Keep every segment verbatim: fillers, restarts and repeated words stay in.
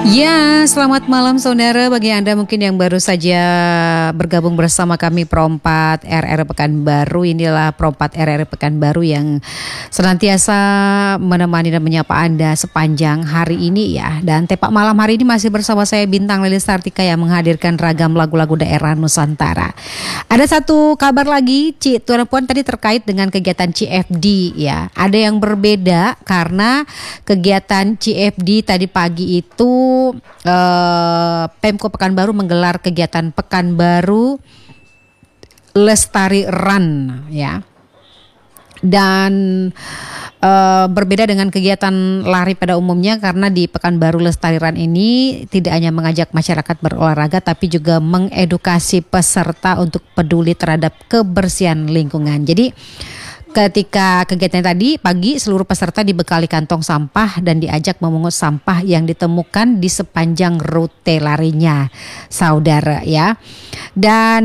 Ya, selamat malam saudara. Bagi Anda mungkin yang baru saja bergabung bersama kami Perompat R R Pekanbaru. Inilah Perompat R R Pekanbaru yang senantiasa menemani dan menyapa Anda sepanjang hari ini ya. Dan tepak malam hari ini masih bersama saya Bintang Lilis Sartika yang menghadirkan ragam lagu-lagu daerah Nusantara. Ada satu kabar lagi, Ci, Tuan Puan, tadi terkait dengan kegiatan C F D ya. Ada yang berbeda karena kegiatan C F D tadi pagi itu Uh, Pemko Pekanbaru menggelar kegiatan Pekanbaru Lestari Run ya. Dan uh, berbeda dengan kegiatan lari pada umumnya karena di Pekanbaru Lestari Run ini tidak hanya mengajak masyarakat berolahraga tapi juga mengedukasi peserta untuk peduli terhadap kebersihan lingkungan. Jadi ketika kegiatan tadi pagi, seluruh peserta dibekali kantong sampah dan diajak memungut sampah yang ditemukan di sepanjang rute larinya, saudara ya. Dan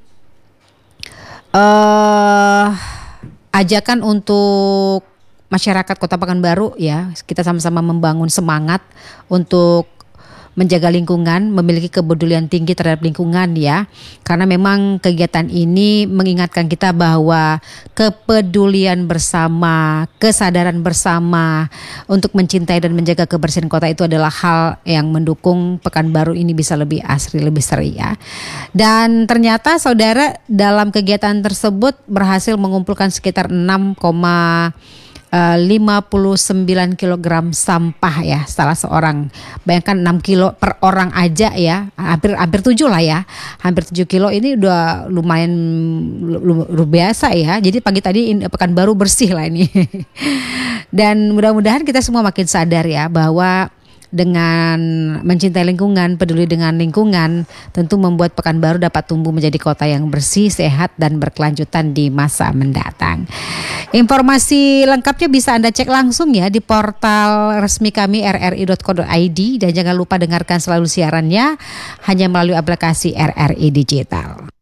uh, ajakan untuk masyarakat Kota Pekanbaru ya, kita sama-sama membangun semangat untuk menjaga lingkungan, memiliki kepedulian tinggi terhadap lingkungan ya. Karena memang kegiatan ini mengingatkan kita bahwa kepedulian bersama, kesadaran bersama untuk mencintai dan menjaga kebersihan kota itu adalah hal yang mendukung Pekanbaru ini bisa lebih asri, lebih seri ya. Dan ternyata saudara dalam kegiatan tersebut berhasil mengumpulkan sekitar enam koma lima puluh sembilan kilogram sampah ya, salah seorang. Bayangkan enam kilo per orang aja ya, hampir hampir tujuh lah ya, hampir tujuh kilo ini udah lumayan luar biasa ya. Jadi pagi tadi Pekanbaru bersih lah ini. Dan mudah-mudahan kita semua makin sadar ya bahwa dengan mencintai lingkungan, peduli dengan lingkungan, tentu membuat Pekanbaru dapat tumbuh menjadi kota yang bersih, sehat, dan berkelanjutan di masa mendatang. Informasi lengkapnya bisa Anda cek langsung ya di portal resmi kami r r i dot co dot i d dan jangan lupa dengarkan selalu siarannya hanya melalui aplikasi R R I Digital.